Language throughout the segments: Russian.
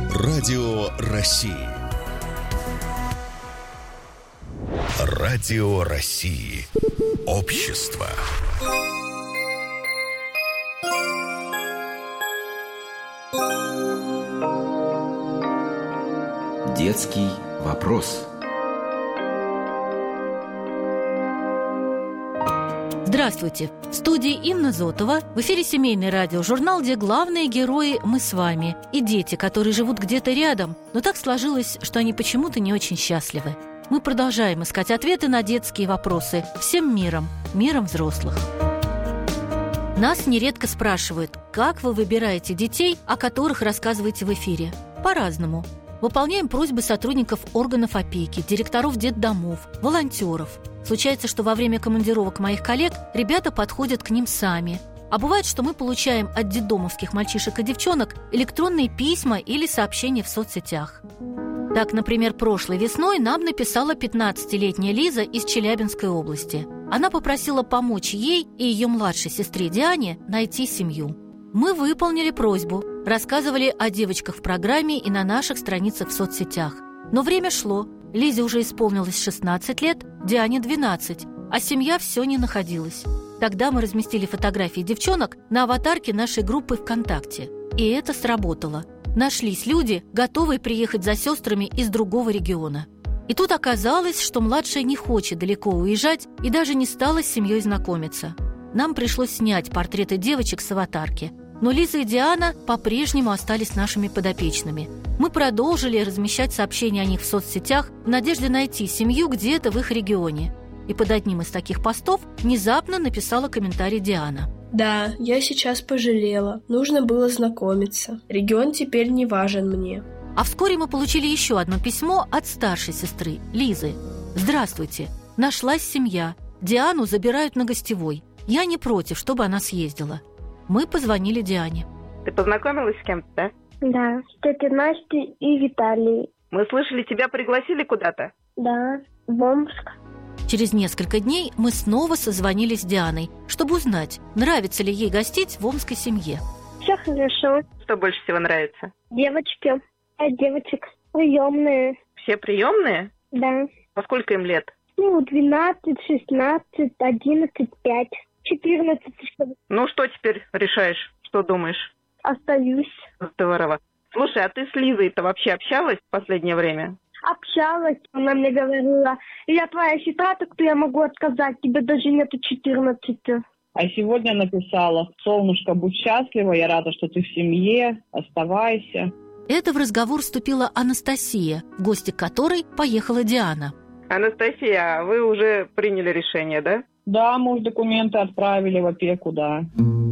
Радио России. Радио России. Общество. Детский вопрос. Здравствуйте! В студии Инна Зотова. В эфире семейный радиожурнал, где главные герои – мы с вами. И дети, которые живут где-то рядом, но так сложилось, что они почему-то не очень счастливы. Мы продолжаем искать ответы на детские вопросы всем миром, миром взрослых. Нас нередко спрашивают, как вы выбираете детей, о которых рассказываете в эфире. По-разному. Выполняем просьбы сотрудников органов опеки, директоров детдомов, волонтеров. Случается, что во время командировок моих коллег ребята подходят к ним сами. А бывает, что мы получаем от детдомовских мальчишек и девчонок электронные письма или сообщения в соцсетях. Так, например, прошлой весной нам написала 15-летняя Лиза из Челябинской области. Она попросила помочь ей и ее младшей сестре Диане найти семью. Мы выполнили просьбу, рассказывали о девочках в программе и на наших страницах в соцсетях. Но время шло. Лизе уже исполнилось 16 лет, Диане 12, а семья все не находилась. Тогда мы разместили фотографии девчонок на аватарке нашей группы ВКонтакте. И это сработало. Нашлись люди, готовые приехать за сестрами из другого региона. И тут оказалось, что младшая не хочет далеко уезжать и даже не стала с семьей знакомиться. Нам пришлось снять портреты девочек с аватарки. Но Лиза и Диана по-прежнему остались нашими подопечными. Мы продолжили размещать сообщения о них в соцсетях в надежде найти семью где-то в их регионе. И под одним из таких постов внезапно написала комментарий Диана. Да, я сейчас пожалела. Нужно было знакомиться. Регион теперь не важен мне. А вскоре мы получили еще одно письмо от старшей сестры, Лизы. Здравствуйте. Нашлась семья. Диану забирают на гостевой. Я не против, чтобы она съездила. Мы позвонили Диане. Ты познакомилась с кем-то, да? Да, с тетей Настей и Виталией. Мы слышали, тебя пригласили куда-то? Да, в Омск. Через несколько дней мы снова созвонились с Дианой, чтобы узнать, нравится ли ей гостить в омской семье. Все хорошо. Что больше всего нравится? Девочки. Девочек приемные. Все приемные? Да. А сколько им лет? 12, 16, 11, 5, 14. Ну, что теперь решаешь? Что думаешь? Остаюсь. Здорово. Слушай, а ты с Лизой-то вообще общалась в последнее время? Общалась. Она мне говорила, я твоя сестра, так то я могу отказать. Тебе даже нету 14. А сегодня написала: солнышко, будь счастлива, я рада, что ты в семье, оставайся. Это в разговор вступила Анастасия, в гости к которой поехала Диана. Анастасия, вы уже приняли решение, да? Да, мы уже документы отправили в опеку, да.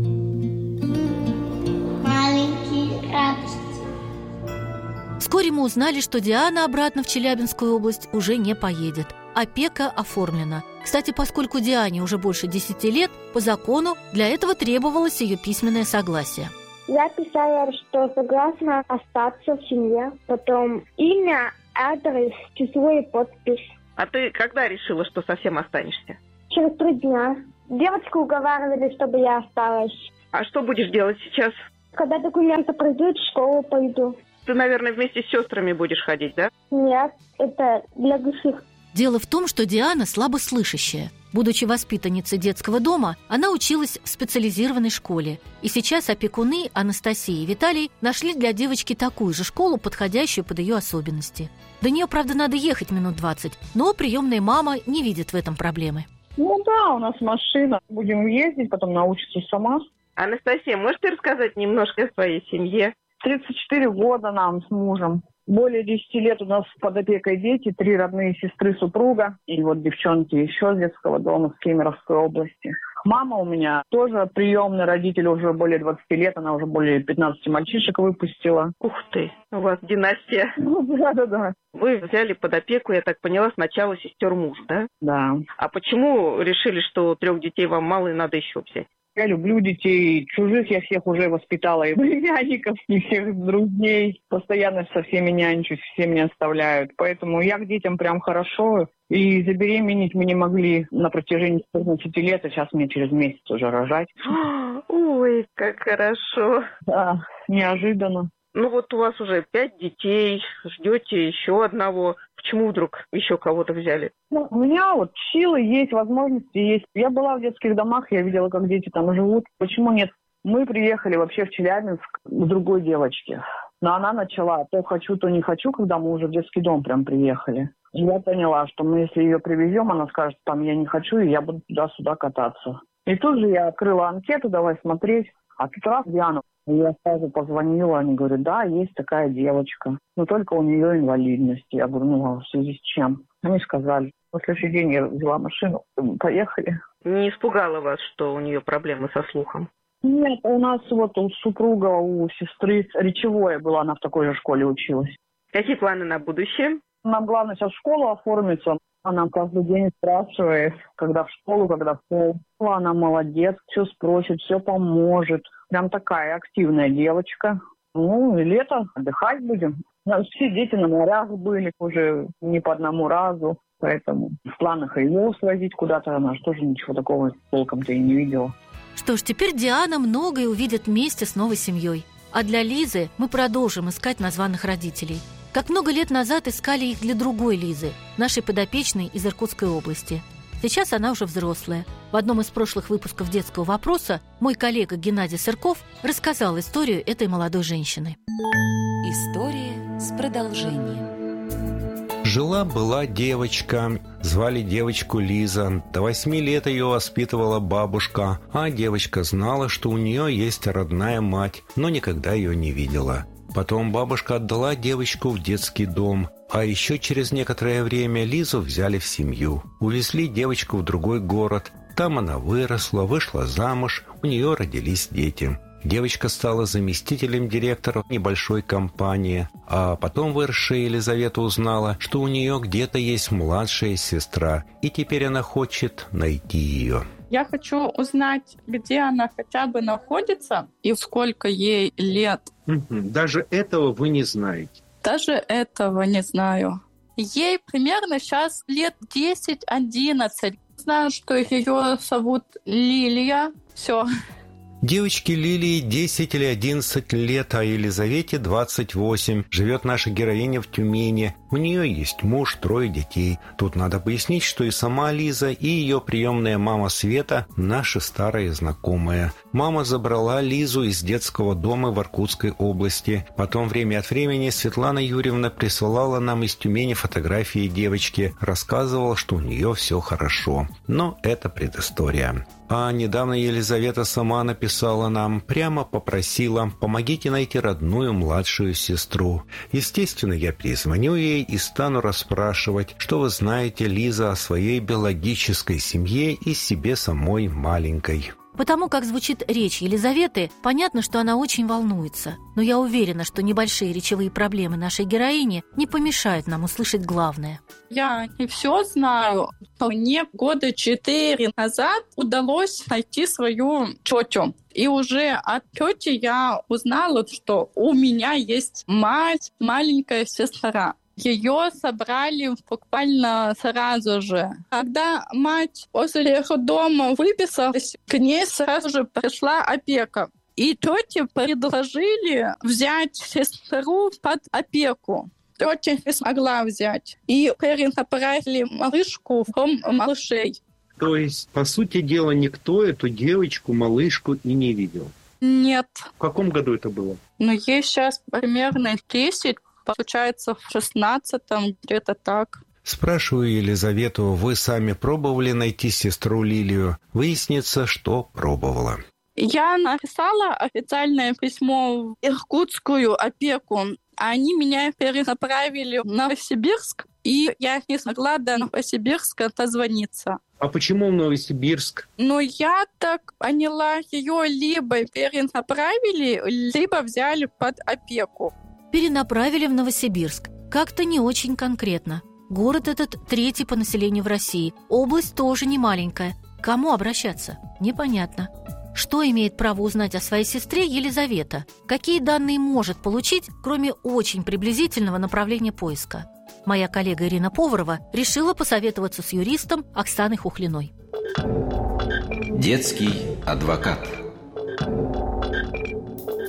Маленькие радости. Вскоре мы узнали, что Диана обратно в Челябинскую область уже не поедет. Опека оформлена. Кстати, поскольку Диане уже больше 10 лет, по закону для этого требовалось ее письменное согласие. Я писала, что согласна остаться в семье. Потом имя, адрес, число и подпись. А ты когда решила, что совсем останешься? Через 3 дня. Девочки уговаривали, чтобы я осталась. А что будешь делать сейчас? Когда документы пройдут, в школу пойду. Ты, наверное, вместе с сестрами будешь ходить, да? Нет, это для глухих. Дело в том, что Диана слабослышащая. Будучи воспитанницей детского дома, она училась в специализированной школе. И сейчас опекуны Анастасия и Виталий нашли для девочки такую же школу, подходящую под ее особенности. До нее, правда, надо ехать минут 20, но приемная мама не видит в этом проблемы. Ну да, у нас машина. Будем ездить, потом научиться сама. Анастасия, можете рассказать немножко о своей семье? 34 года нам с мужем. Более 10 лет у нас под опекой дети, 3 родные сестры супруга. И вот девчонки еще с детского дома с Кемеровской области. Мама у меня тоже приемный родитель уже более 20 лет. Она уже более 15 мальчишек выпустила. Ух ты, у вас династия. Да. Вы взяли под опеку, я так поняла, сначала сестер муж, да? Да. А почему решили, что 3 детей вам мало и надо еще взять? Я люблю детей, чужих я всех уже воспитала, и племянников, и всех друзей. Постоянно со всеми нянчусь, все меня оставляют. Поэтому я к детям прям хорошо. И забеременеть мы не могли на протяжении 14 лет, а сейчас мне через месяц уже рожать. Ой, как хорошо. Да, неожиданно. Ну вот у вас уже 5 детей, ждете еще одного. Почему вдруг еще кого-то взяли? Ну, у меня вот силы есть, возможности есть. Я была в детских домах, я видела, как дети там живут. Почему нет? Мы приехали вообще в Челябинск к другой девочке. Но она начала то хочу, то не хочу, когда мы уже в детский дом прям приехали. И я поняла, что мы, если ее привезем, она скажет, там, я не хочу, и я буду туда-сюда кататься. И тут же я открыла анкету, давай смотреть. А тут раз Диана, я сразу позвонила, они говорят, да, есть такая девочка, но только у нее инвалидность. Я говорю, ну, а в связи с чем? Они сказали. На следующий день я взяла машину, поехали. Не испугало вас, что у нее проблемы со слухом? Нет, у нас вот у супруга, у сестры речевое было, она в такой же школе училась. Какие планы на будущее? Нам главное сейчас в школу оформиться. Она каждый день спрашивает, когда в школу, когда в школу. Она молодец, все спросит, все поможет. Прям такая активная девочка. Ну, и лето, отдыхать будем. Все дети на морях были уже не по одному разу. Поэтому в планах ее свозить куда-то. Она же тоже ничего такого толком-то и не видела. Что ж, теперь Диана многое увидит вместе с новой семьей. А для Лизы мы продолжим искать названных родителей. Как много лет назад искали их для другой Лизы, нашей подопечной из Иркутской области. Сейчас она уже взрослая. В одном из прошлых выпусков «Детского вопроса» мой коллега Геннадий Сырков рассказал историю этой молодой женщины. История с продолжением. Жила-была девочка, звали девочку Лиза. До 8 лет ее воспитывала бабушка, а девочка знала, что у нее есть родная мать, но никогда ее не видела. Потом бабушка отдала девочку в детский дом, а еще через некоторое время Лизу взяли в семью. Увезли девочку в другой город. Там она выросла, вышла замуж, у нее родились дети. Девочка стала заместителем директора небольшой компании, а потом выросшая Елизавета узнала, что у нее где-то есть младшая сестра, и теперь она хочет найти ее. Я хочу узнать, где она хотя бы находится и сколько ей лет. Даже этого вы не знаете? Даже этого не знаю. Ей примерно сейчас лет 10-11. Знаю, что ее зовут Лилия. Все. Девочке Лилии 10 или 11 лет, а Елизавете 28. Живет наша героиня в Тюмени. У нее есть муж, 3 детей. Тут надо пояснить, что и сама Лиза, и ее приемная мама Света – наши старые знакомые. Мама забрала Лизу из детского дома в Иркутской области. Потом время от времени Светлана Юрьевна присылала нам из Тюмени фотографии девочки, рассказывала, что у нее все хорошо. Но это предыстория. А недавно Елизавета сама написала нам, прямо попросила: помогите найти родную младшую сестру. Естественно, я перезвоню ей и стану расспрашивать, что вы знаете, Лиза, о своей биологической семье и себе самой маленькой. Потому как звучит речь Елизаветы, понятно, что она очень волнуется. Но я уверена, что небольшие речевые проблемы нашей героини не помешают нам услышать главное. Я не все знаю. Мне 4 года назад удалось найти свою тетю. И уже от тети я узнала, что у меня есть мать, маленькая сестра. Ее собрали буквально сразу же. Когда мать после роддома выписалась, к ней сразу же пришла опека. И тете предложили взять сестру под опеку. Тетя не смогла взять. И перенаправили малышку в дом малышей. То есть, по сути дела, никто эту девочку, малышку и не видел? Нет. В каком году это было? Ей сейчас примерно 10. Получается, в 16-м, где-то так. Спрашиваю Елизавету, вы сами пробовали найти сестру Лилию? Выяснится, что пробовала. Я написала официальное письмо в иркутскую опеку. Они меня перенаправили в Новосибирск, и я не смогла до Новосибирска дозвониться. А почему в Новосибирск? Я так поняла, ее либо перенаправили, либо взяли под опеку. Перенаправили в Новосибирск. Как-то не очень конкретно. Город этот 3-й по населению в России. Область тоже не маленькая. К кому обращаться? Непонятно. Что имеет право узнать о своей сестре Елизавета? Какие данные может получить, кроме очень приблизительного направления поиска? Моя коллега Ирина Поварова решила посоветоваться с юристом Оксаной Хухлиной. Детский адвокат.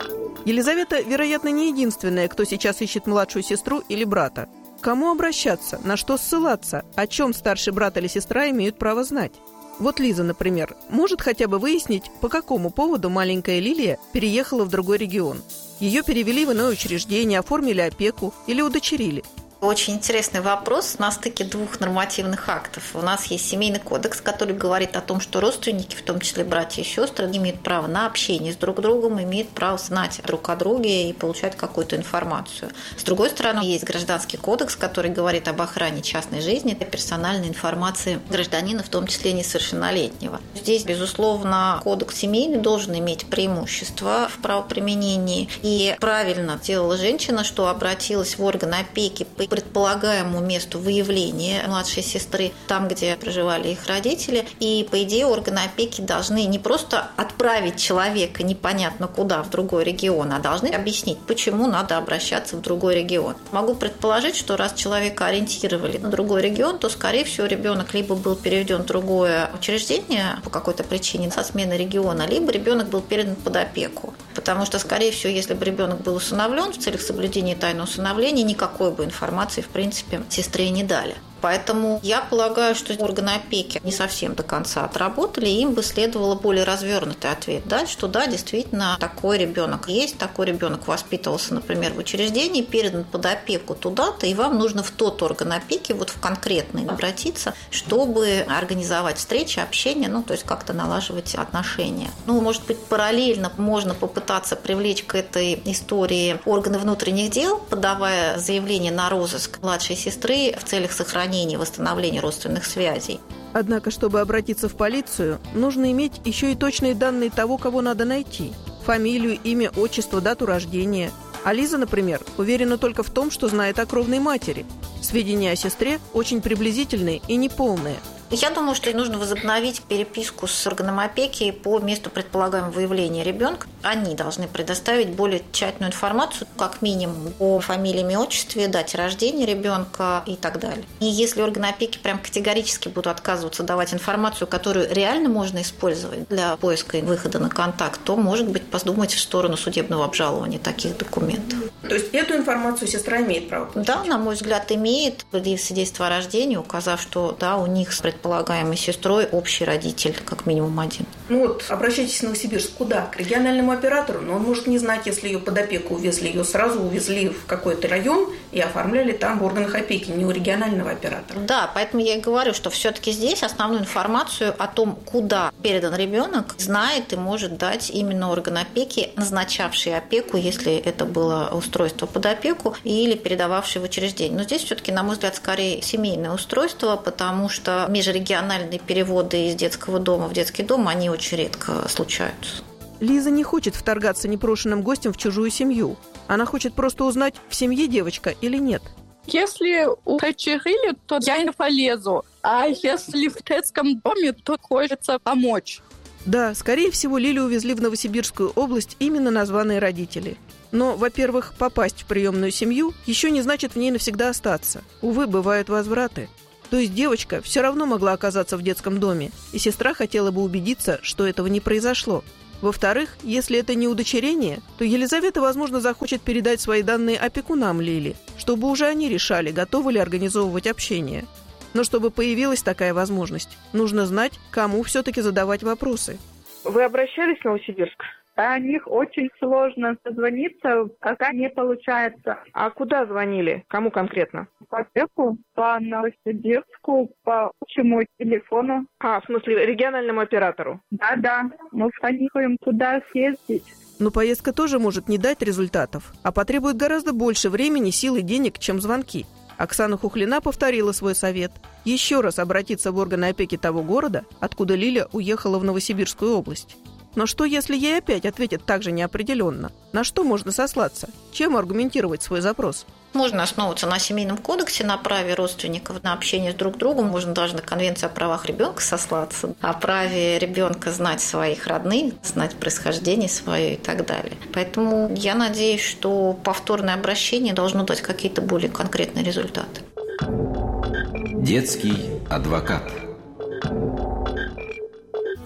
Елизавета, вероятно, не единственная, кто сейчас ищет младшую сестру или брата. К кому обращаться, на что ссылаться, о чем старший брат или сестра имеют право знать? Вот Лиза, например, может хотя бы выяснить, по какому поводу маленькая Лилия переехала в другой регион. Ее перевели в иное учреждение, оформили опеку или удочерили. Очень интересный вопрос на стыке двух нормативных актов. У нас есть Семейный кодекс, который говорит о том, что родственники, в том числе братья и сестры, имеют право на общение с друг другом, имеют право знать друг о друге и получать какую-то информацию. С другой стороны, есть Гражданский кодекс, который говорит об охране частной жизни и персональной информации гражданина, в том числе несовершеннолетнего. Здесь, безусловно, кодекс семейный должен иметь преимущество в правоприменении. И правильно делала женщина, что обратилась в органы опеки по предполагаемому месту выявления младшей сестры, там, где проживали их родители. И, по идее, органы опеки должны не просто отправить человека непонятно куда, в другой регион, а должны объяснить, почему надо обращаться в другой регион. Могу предположить, что раз человека ориентировали на другой регион, то, скорее всего, ребенок либо был переведен в другое учреждение по какой-то причине со смены региона, либо ребенок был передан под опеку. Потому что, скорее всего, если бы ребенок был усыновлен в целях соблюдения тайны усыновления, никакой бы информации, в принципе, сестре не дали. Поэтому я полагаю, что органы опеки не совсем до конца отработали, и им бы следовало более развернутый ответ дать, что да, действительно, такой ребенок есть, такой ребенок воспитывался, например, в учреждении, передан под опеку туда-то, и вам нужно в тот орган опеки, вот в конкретный обратиться, чтобы организовать встречи, общение, то есть как-то налаживать отношения. Может быть, параллельно можно попытаться привлечь к этой истории органы внутренних дел, подавая заявление на розыск младшей сестры в целях сохранения и восстановления родственных связей. Однако, чтобы обратиться в полицию, нужно иметь еще и точные данные того, кого надо найти. Фамилию, имя, отчество, дату рождения. А Лиза, например, уверена только в том, что знает о кровной матери. Сведения о сестре очень приблизительные и неполные. Я думаю, что нужно возобновить переписку с органом опеки по месту предполагаемого выявления ребенка. Они должны предоставить более тщательную информацию, как минимум, о фамилии, имени, отчестве, дате рождения ребенка и так далее. И если органы опеки прям категорически будут отказываться давать информацию, которую реально можно использовать для поиска и выхода на контакт, то, может быть, подумать в сторону судебного обжалования таких документов. То есть эту информацию сестра имеет право получить? Да, на мой взгляд, имеет. Свидетельство о рождении, указав, что да, у них с предполагаемой сестрой общий родитель, как минимум один. Обращайтесь в Новосибирск. Куда? К региональному оператору? Но он может не знать, если ее под опеку увезли. Ее сразу увезли в какой-то район и оформляли там в органах опеки, не у регионального оператора. Да, поэтому я и говорю, что все-таки здесь основную информацию о том, куда передан ребенок, знает и может дать именно орган опеки, назначавший опеку, если это было устройство под опеку, или передававший в учреждение. Но здесь все-таки, на мой взгляд, скорее семейное устройство, потому что межрегиональные переводы из детского дома в детский дом, они очень редко случаются. Лиза не хочет вторгаться непрошенным гостем в чужую семью. Она хочет просто узнать, в семье девочка или нет. Если удочерили, то я не полезу. А если в детском доме, то хочется помочь. Да, скорее всего, Лилю увезли в Новосибирскую область именно названные родители. Но, во-первых, попасть в приемную семью еще не значит в ней навсегда остаться. Увы, бывают возвраты. То есть девочка все равно могла оказаться в детском доме, и сестра хотела бы убедиться, что этого не произошло. Во-вторых, если это не удочерение, то Елизавета, возможно, захочет передать свои данные опекунам Лили, чтобы уже они решали, готовы ли организовывать общение. Но чтобы появилась такая возможность, нужно знать, кому все-таки задавать вопросы. Вы обращались в Новосибирск? О них очень сложно созвониться, пока не получается. А куда звонили? Кому конкретно? По опеку, по Новосибирску, по общему телефону. В смысле, региональному оператору? Да, мы планируем туда съездить. Но поездка тоже может не дать результатов, а потребует гораздо больше времени, сил и денег, чем звонки. Оксана Хухлина повторила свой совет. Еще раз обратиться в органы опеки того города, откуда Лиля уехала в Новосибирскую область. Но что, если ей опять ответят так же неопределенно? На что можно сослаться? Чем аргументировать свой запрос? Можно основываться на Семейном кодексе, на праве родственников на общение с друг другом. Можно даже на Конвенцию о правах ребенка сослаться, о праве ребенка знать своих родных, знать происхождение свое и так далее. Поэтому я надеюсь, что повторное обращение должно дать какие-то более конкретные результаты. Детский адвокат.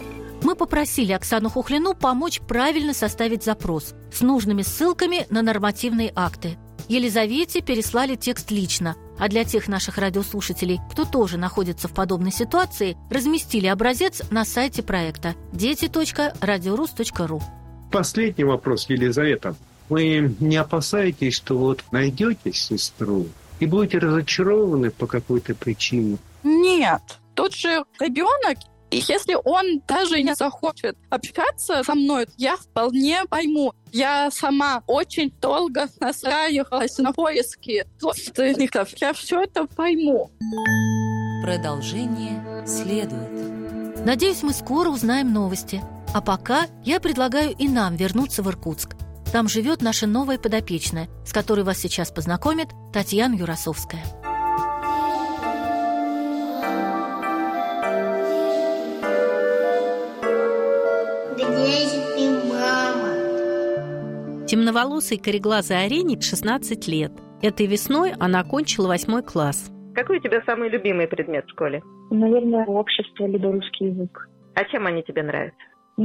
Мы попросили Оксану Хухлину помочь правильно составить запрос с нужными ссылками на нормативные акты. Елизавете переслали текст лично, а для тех наших радиослушателей, кто тоже находится в подобной ситуации, разместили образец на сайте проекта дети.радиорус.ру. Последний вопрос, Елизавета. Вы не опасаетесь, что вот найдете сестру и будете разочарованы по какой-то причине? Нет, тот же ребенок, и если он даже не захочет общаться со мной, я вполне пойму. Я сама очень долго настраивалась на поиски родственников. Я все это пойму. Продолжение следует. Надеюсь, мы скоро узнаем новости. А пока я предлагаю и нам вернуться в Иркутск. Там живет наша новая подопечная, с которой вас сейчас познакомит Татьяна Юрасовская. Где же ты, мама? Темноволосой кореглазой Арине 16 лет. Этой весной она окончила 8 класс. Какой у тебя самый любимый предмет в школе? Наверное, общество либо русский язык. А чем они тебе нравятся?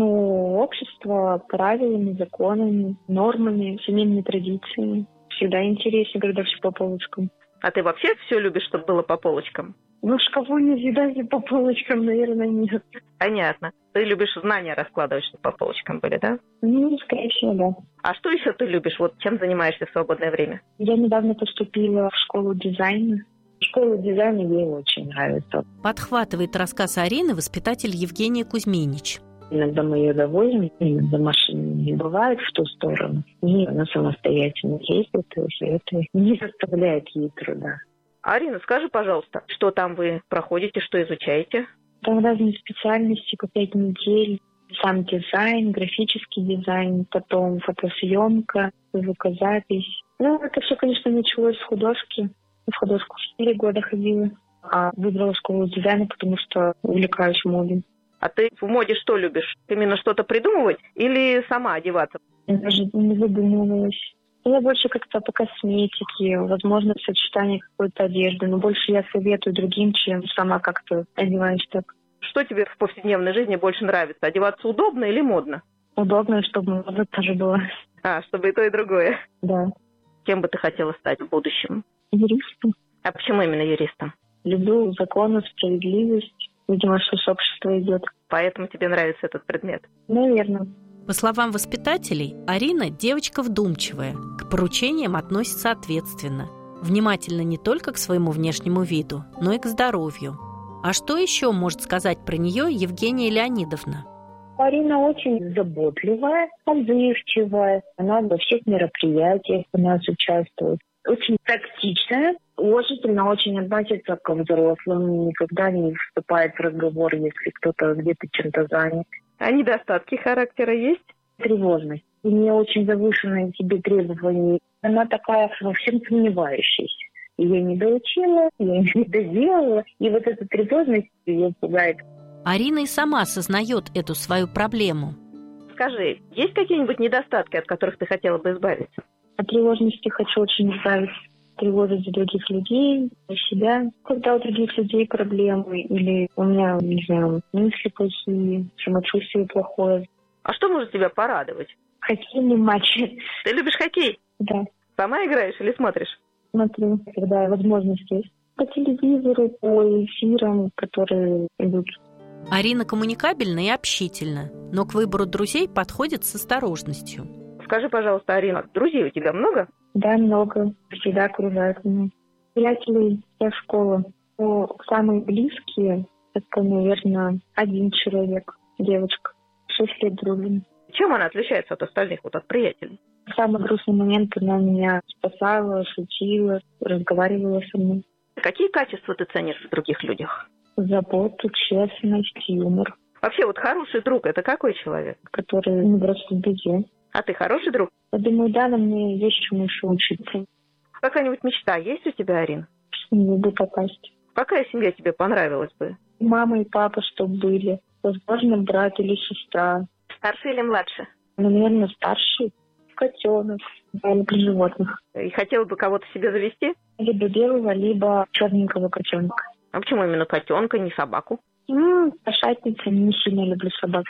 Общество правилами, законами, нормами, семейными традициями. Всегда интереснее, когда все по полочкам. А ты вообще все любишь, чтобы было по полочкам? В шкафу не всегда все по полочкам, наверное, нет. Понятно. Ты любишь знания раскладывать, чтобы по полочкам были, да? Скорее всего, да. А что еще ты любишь? Вот чем занимаешься в свободное время? Я недавно поступила в школу дизайна. Школа дизайна ей очень нравится. Подхватывает рассказ Арины воспитатель Евгения Кузьминич. Иногда мы ее довозим, иногда машины не бывает в ту сторону. И она самостоятельно ездит, и это не составляет ей труда. Арина, скажи, пожалуйста, что там вы проходите, что изучаете? Там разные специальности по 5 недель. Сам дизайн, графический дизайн, потом фотосъемка, звукозапись. Это все, конечно, началось с художки. В художку 4 года ходила, а выбрала школу дизайна, потому что увлекаюсь модой. А ты в моде что любишь? Именно что-то придумывать или сама одеваться? Я даже не задумывалась. Я больше как-то по косметике, возможно, сочетание какой-то одежды. Но больше я советую другим, чем сама как-то одеваюсь так. Что тебе в повседневной жизни больше нравится? Одеваться удобно или модно? Удобно, чтобы мода тоже была. Чтобы и то, и другое? Да. Кем бы ты хотела стать в будущем? Юристом. А почему именно юристом? Люблю законы, справедливость. Видимо, что с общества идет. Поэтому тебе нравится этот предмет? Наверное. По словам воспитателей, Арина девочка вдумчивая, к поручениям относится ответственно, внимательна не только к своему внешнему виду, но и к здоровью. А что еще может сказать про нее Евгения Леонидовна? Арина очень заботливая, отзывчивая. Она во всех мероприятиях у нас участвует. Очень практичная, уважительно очень относится к взрослым, никогда не вступает в разговор, если кто-то где-то чем-то занят. А недостатки характера есть? Тревожность. У нее очень завышенные себе требования. Она такая во всем сомневающаяся. Я не доучила, я не доделала. И вот эта тревожность ее пугает. Арина и сама осознает эту свою проблему. Скажи, есть какие-нибудь недостатки, от которых ты хотела бы избавиться? От тревожности хочу очень избавиться. Тревожить за других людей, за себя. Когда у других людей проблемы или у меня, не знаю, мысли плохие, самочувствие плохое. А что может тебя порадовать? Хоккейные матчи. Ты любишь хоккей? Да. Сама играешь или смотришь? Смотрю, когда возможность есть. По телевизору, по эфирам, которые идут. Арина коммуникабельна и общительна, но к выбору друзей подходит с осторожностью. Скажи, пожалуйста, Арина, друзей у тебя много? Да, много. Всегда окружают меня. Приятелей со школы. Но самые близкие, это, наверное, 1 человек, девочка. 6 лет дружим. Чем она отличается от остальных, от приятелей? В самый грустный момент она меня спасала, шутила, разговаривала со мной. Какие качества ты ценишь в других людях? Заботу, честность, юмор. Вообще, вот хороший друг – это какой человек? Который не бросит в беде. А ты хороший друг? Я думаю, да, но мне есть чему еще учиться. Какая-нибудь мечта есть у тебя, Арина? В семью бы попасть. Какая семья тебе понравилась бы? Мама и папа, чтобы были. Возможно, брат или сестра. Старший или младший? Наверное, старший. Котенок. Я люблю животных. И хотела бы кого-то себе завести? Либо белого, либо черненького котенка. А почему именно котенка, не собаку? Кошатница, не сильно люблю собак.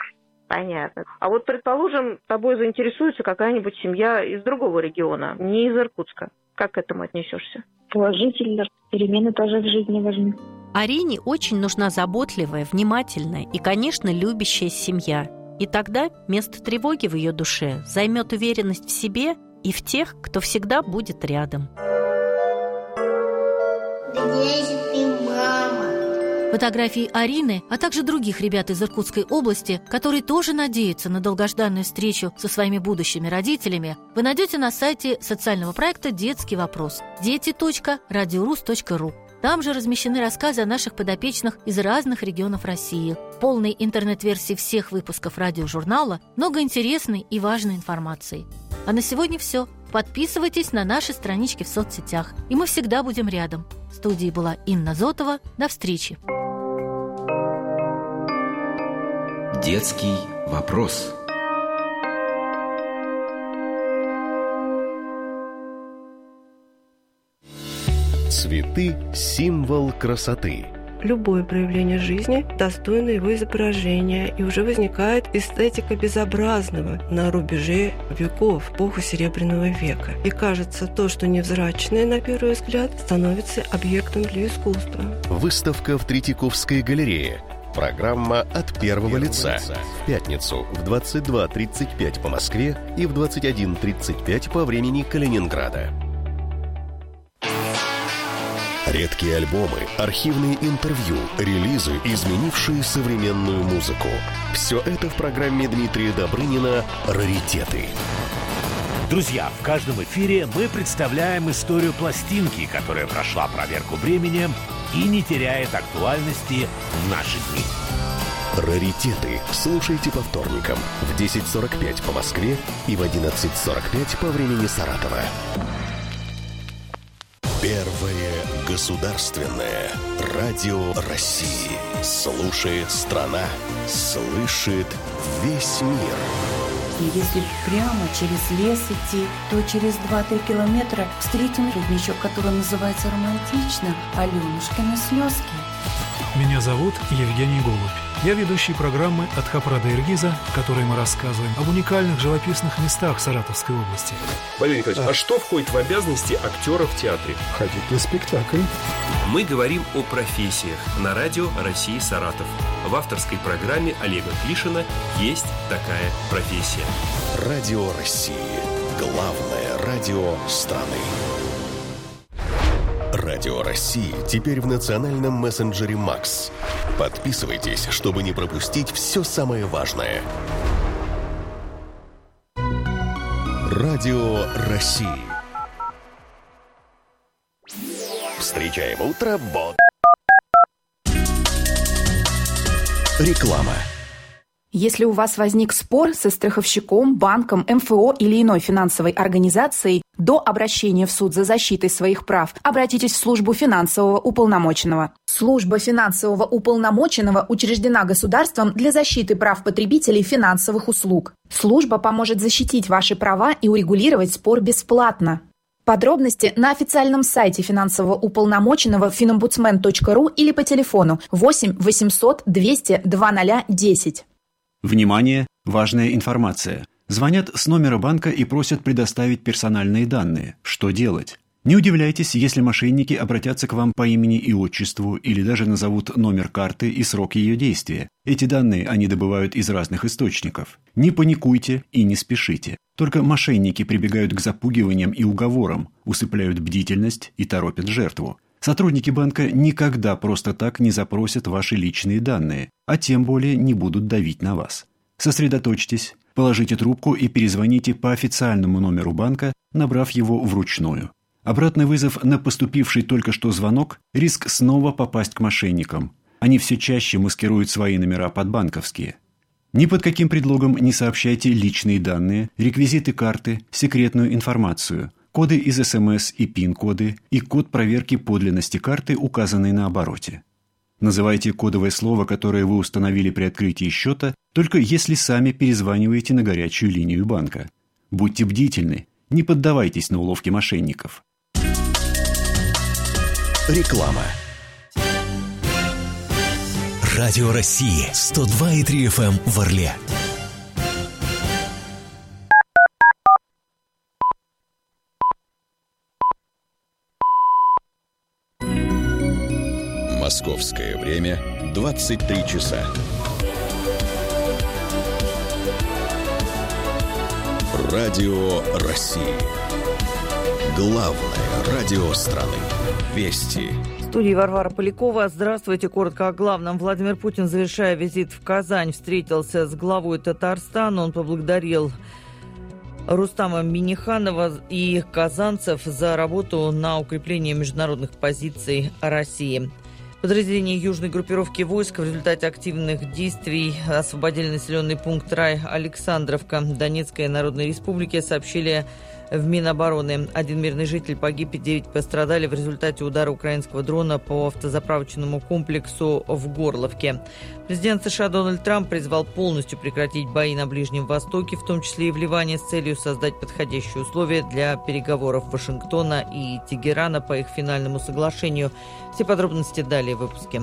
Понятно. А вот, предположим, тобой заинтересуется какая-нибудь семья из другого региона, не из Иркутска. Как к этому отнесешься? Положительно. Перемены тоже в жизни важны. Арине очень нужна заботливая, внимательная и, конечно, любящая семья. И тогда место тревоги в ее душе займет уверенность в себе и в тех, кто всегда будет рядом. Где же ты, мама? Фотографии Арины, а также других ребят из Иркутской области, которые тоже надеются на долгожданную встречу со своими будущими родителями, вы найдете на сайте социального проекта «Детский вопрос» дети.radiorus.ru. Там же размещены рассказы о наших подопечных из разных регионов России. В полной интернет-версии всех выпусков радиожурнала много интересной и важной информации. А на сегодня все. Подписывайтесь на наши странички в соцсетях, и мы всегда будем рядом. В студии была Инна Зотова. До встречи. Детский вопрос. Цветы – символ красоты. Любое проявление жизни достойно его изображения, и уже возникает эстетика безобразного на рубеже веков, эпоху Серебряного века. И кажется, то, что невзрачное на первый взгляд, становится объектом для искусства. Выставка в Третьяковской галерее. Программа «От первого лица». В пятницу в 22:35 по Москве и в 21:35 по времени Калининграда. Редкие альбомы, архивные интервью, релизы, изменившие современную музыку. Все это в программе Дмитрия Добрынина «Раритеты». Друзья, в каждом эфире мы представляем историю пластинки, которая прошла проверку временем и не теряет актуальности в наши дни. «Раритеты» слушайте по вторникам в 10:45 по Москве и в 11:45 по времени Саратова. Первое государственное радио России. Слушает страна, слышит весь мир. И если прямо через лес идти, то через 2-3 километра встретим родничок, который называется романтично «Аленушкины слезки». Меня зовут Евгений Голубь. Я ведущий программы «От Хопра до Иргиза», в которой мы рассказываем об уникальных живописных местах Саратовской области. Валерий Николаевич, а что входит в обязанности актера в театре? Ходить на спектакль. Мы говорим о профессиях на радио России Саратов. В авторской программе Олега Клишина «Есть такая профессия». Радио России. Главное радио страны. Радио России теперь в национальном мессенджере «Макс». Подписывайтесь, чтобы не пропустить все самое важное. Радио России. Встречаем утро, бот. Реклама. Если у вас возник спор со страховщиком, банком, МФО или иной финансовой организацией, до обращения в суд за защитой своих прав обратитесь в службу финансового уполномоченного. Служба финансового уполномоченного учреждена государством для защиты прав потребителей финансовых услуг. Служба поможет защитить ваши права и урегулировать спор бесплатно. Подробности на официальном сайте финансового уполномоченного finombudsman.ru или по телефону 8 800 200 2010. Внимание! Важная информация. Звонят с номера банка и просят предоставить персональные данные. Что делать? Не удивляйтесь, если мошенники обратятся к вам по имени и отчеству или даже назовут номер карты и срок ее действия. Эти данные они добывают из разных источников. Не паникуйте и не спешите. Только мошенники прибегают к запугиваниям и уговорам, усыпляют бдительность и торопят жертву. Сотрудники банка никогда просто так не запросят ваши личные данные, а тем более не будут давить на вас. Сосредоточьтесь, положите трубку и перезвоните по официальному номеру банка, набрав его вручную. Обратный вызов на поступивший только что звонок – риск снова попасть к мошенникам. Они все чаще маскируют свои номера под банковские. Ни под каким предлогом не сообщайте личные данные, реквизиты карты, секретную информацию, коды из СМС и ПИН-коды и код проверки подлинности карты, указанный на обороте. Называйте кодовое слово, которое вы установили при открытии счета, только если сами перезваниваете на горячую линию банка. Будьте бдительны, не поддавайтесь на уловки мошенников. Реклама. Радио России 102,3 FM в Орле. Московское время 23 часа. Радио России. Главное радио страны. Вести. В студии Варвара Полякова. Здравствуйте. Коротко о главном. Владимир Путин, завершая визит в Казань, встретился с главой Татарстана. Он поблагодарил Рустама Минниханова и казанцев за работу на укрепление международных позиций России. Подразделения южной группировки войск в результате активных действий освободили населенный пункт Рай-Александровка Донецкой Народной Республики, сообщили в Минобороны. 1 мирный житель погиб и 9 пострадали в результате удара украинского дрона по автозаправочному комплексу в Горловке. Президент США Дональд Трамп призвал полностью прекратить бои на Ближнем Востоке, в том числе и в Ливане, с целью создать подходящие условия для переговоров Вашингтона и Тегерана по их финальному соглашению. Все подробности далее в выпуске.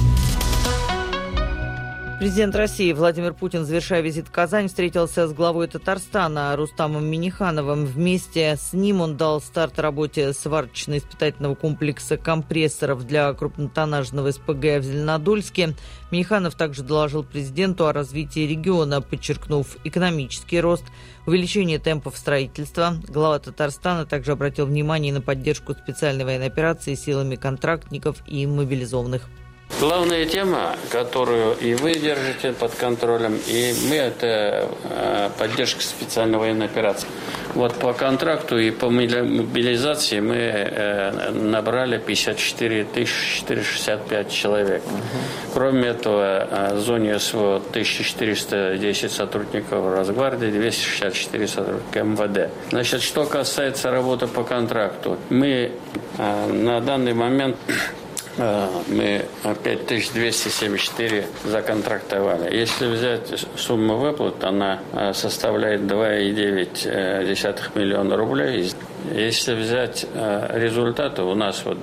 Президент России Владимир Путин, завершая визит в Казань, встретился с главой Татарстана Рустамом Миннихановым. Вместе с ним он дал старт работе сварочно-испытательного комплекса компрессоров для крупнотоннажного СПГ в Зеленодольске. Минниханов также доложил президенту о развитии региона, подчеркнув экономический рост, увеличение темпов строительства. Глава Татарстана также обратил внимание на поддержку специальной военной операции силами контрактников и мобилизованных. Главная тема, которую и вы держите под контролем, и мы, это поддержка специальной военной операции. Вот по контракту и по мобилизации мы набрали 54 465 человек. Кроме этого, в зоне СВО 1410 сотрудников Росгвардии, 264 сотрудника МВД. Значит, что касается работы по контракту, мы на данный момент... Мы 5274 законтрактовали. Если взять сумму выплат, она составляет 2,9 миллиона рублей. Если взять результаты, у нас вот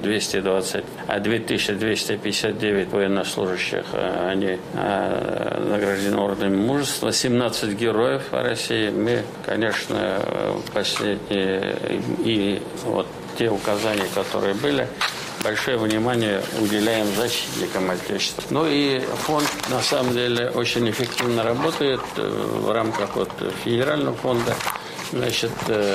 2259 военнослужащих, они награждены орденом мужества, 17 героев России. Мы, конечно, последние и вот те указания, которые были, большое внимание уделяем защитникам Отечества. Ну и фонд, на самом деле, очень эффективно работает в рамках вот федерального фонда. Значит,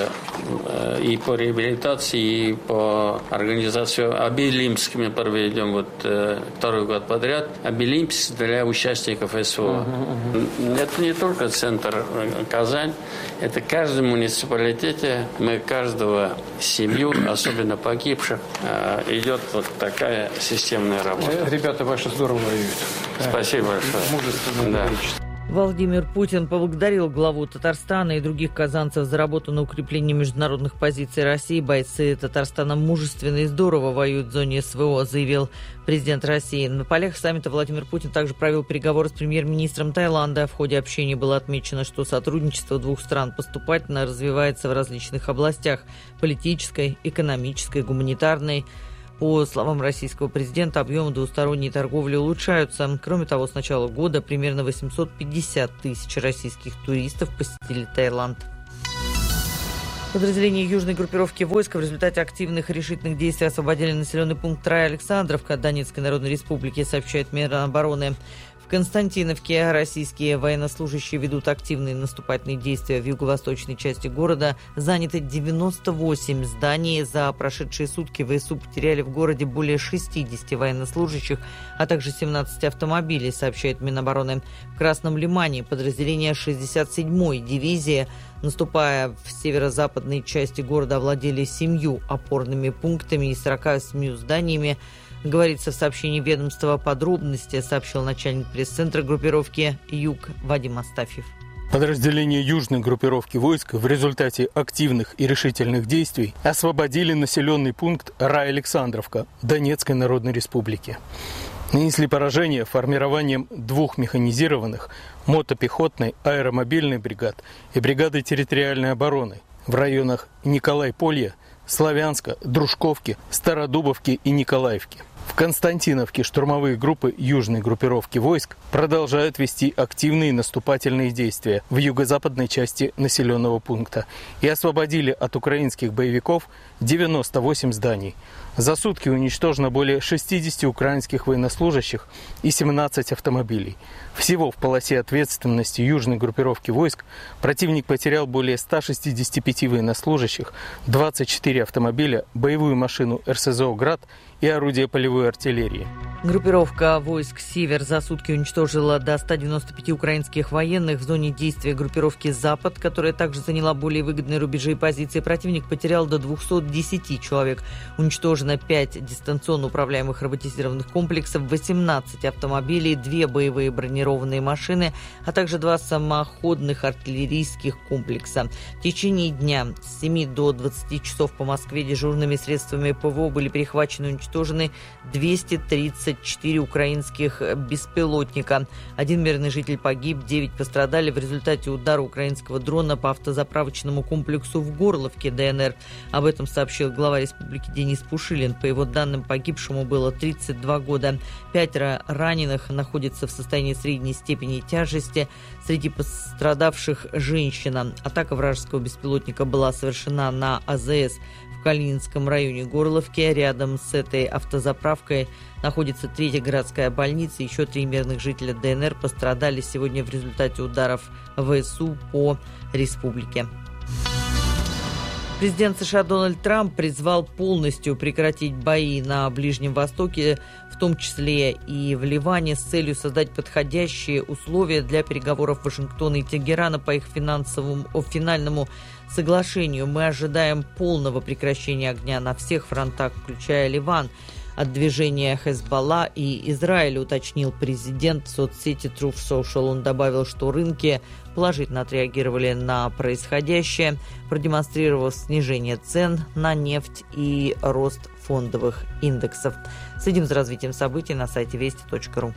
и по реабилитации, и по организации Обилимск мы проведем вот второй год подряд. Обилимск для участников СВО. Это не только центр Казань, это в каждом муниципалитете, мы каждого семью, особенно погибших, идет вот такая системная работа. Ребята ваши здорово воюют. Спасибо большое. Мужественно. Да. Владимир Путин поблагодарил главу Татарстана и других казанцев за работу на укрепление международных позиций России. Бойцы Татарстана мужественно и здорово воюют в зоне СВО, заявил президент России. На полях саммита Владимир Путин также провел переговоры с премьер-министром Таиланда. В ходе общения было отмечено, что сотрудничество двух стран поступательно развивается в различных областях – политической, экономической, гуманитарной. По словам российского президента, объемы двусторонней торговли улучшаются. Кроме того, с начала года примерно 850 тысяч российских туристов посетили Таиланд. Подразделения южной группировки войск в результате активных и решительных действий освободили населенный пункт Рай-Александровка Донецкой Народной Республики, сообщает Минобороны. В Константиновке российские военнослужащие ведут активные наступательные действия в юго-восточной части города. Заняты 98 зданий. За прошедшие сутки ВСУ потеряли в городе более 60 военнослужащих, а также 17 автомобилей, сообщает Минобороны. В Красном Лимане подразделения 67-й дивизии, наступая в северо-западной части города, овладели 7 опорными пунктами и 48 зданиями. Говорится в сообщении ведомства. Подробности сообщил начальник пресс-центра группировки «Юг» Вадим Астафьев. Подразделения южной группировки войск в результате активных и решительных действий освободили населенный пункт Рай-Александровка Донецкой Народной Республики. Нанесли поражение формированием 2 механизированных мотопехотной аэромобильной бригад и бригады территориальной обороны в районах Николай-Полье, Славянска, Дружковки, Стародубовки и Николаевки. В Константиновке штурмовые группы южной группировки войск продолжают вести активные наступательные действия в юго-западной части населенного пункта и освободили от украинских боевиков 98 зданий. За сутки уничтожено более 60 украинских военнослужащих и 17 автомобилей. Всего в полосе ответственности южной группировки войск противник потерял более 165 военнослужащих, 24 автомобиля, боевую машину РСЗО «Град» и орудия полевой артиллерии. Группировка войск «Север» за сутки уничтожила до 195 украинских военных. В зоне действия группировки «Запад», которая также заняла более выгодные рубежи и позиции, противник потерял до 210 человек. Уничтожено 5 дистанционно управляемых роботизированных комплексов, 18 автомобилей, 2 боевые бронированные машины, а также 2 самоходных артиллерийских комплекса. В течение дня с 7 до 20 часов по Москве дежурными средствами ПВО были перехвачены и уничтожены 234 украинских беспилотника. 1 мирный житель погиб, 9 пострадали в результате удара украинского дрона по автозаправочному комплексу в Горловке, ДНР. Об этом сообщил глава республики Денис Пушилин. По его данным, погибшему было 32 года. 5 раненых находятся в состоянии средней степени тяжести. Среди пострадавших женщина. Атака вражеского беспилотника была совершена на АЗС в Калининском районе Горловки. Рядом с этой автозаправкой находится 3-я городская больница. Еще 3 мирных жителя ДНР пострадали сегодня в результате ударов ВСУ по республике. Президент США Дональд Трамп призвал полностью прекратить бои на Ближнем Востоке, в том числе и в Ливане, с целью создать подходящие условия для переговоров Вашингтона и Тегерана по их финальному соглашению. Мы ожидаем полного прекращения огня на всех фронтах, включая Ливан, от движения Хезболла и Израиля, уточнил президент в соцсети Truth Social. Он добавил, что рынки положительно отреагировали на происходящее, продемонстрировав снижение цен на нефть и рост фондовых индексов. Следим за развитием событий на сайте вести.ру.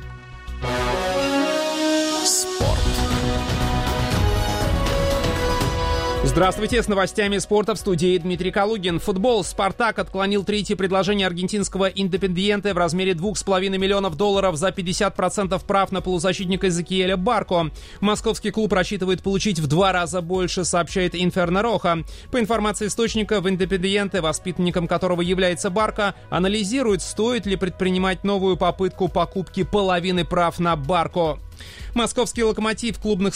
Здравствуйте, с новостями спорта в студии Дмитрий Калугин. Футбол. «Спартак» отклонил третье предложение аргентинского «Индепендиенте» в размере $2,5 миллионов за 50% прав на полузащитника Эзекиэля Барко. Московский клуб рассчитывает получить в 2 раза больше, сообщает Инферно Роха. По информации источника, в «Индепендиенте», воспитанником которого является Барко, анализируют, стоит ли предпринимать новую попытку покупки половины прав на Барко. Московский «Локомотив» клубных